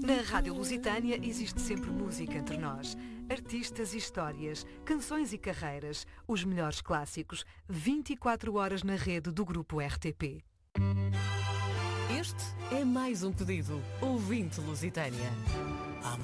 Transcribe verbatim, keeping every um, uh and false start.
Na Rádio Lusitânia existe sempre música entre nós. Artistas e histórias, canções e carreiras, os melhores clássicos, vinte e quatro horas na rede do Grupo R T P. Este é mais um pedido. Ouvinte Lusitânia.